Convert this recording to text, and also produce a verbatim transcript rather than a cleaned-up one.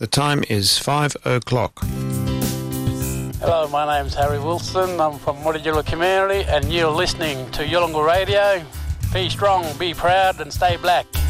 The time is five o'clock. Hello, my name's Harry Wilson. I'm from Mutijula community and you're listening to Yolngu Radio. Be strong, be proud and stay black.